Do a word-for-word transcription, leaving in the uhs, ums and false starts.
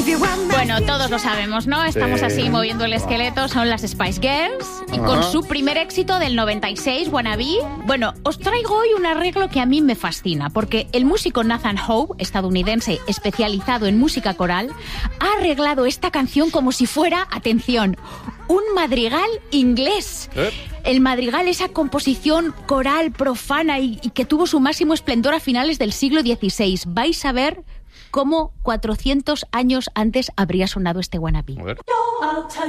Bueno, todos lo sabemos, ¿no? Estamos Sí. así moviendo el esqueleto, son las Spice Girls. Y Ajá. con su primer éxito del noventa y seis, Wannabe, bueno, os traigo hoy un arreglo que a mí me fascina, porque el músico Nathan Howe, estadounidense especializado en música coral, ha arreglado esta canción como si fuera, atención, un madrigal inglés. ¿Eh? El madrigal, esa composición coral profana y, y que tuvo su máximo esplendor a finales del siglo dieciséis. Vais a ver cómo cuatrocientos años antes habría sonado este Wannabe. A ver.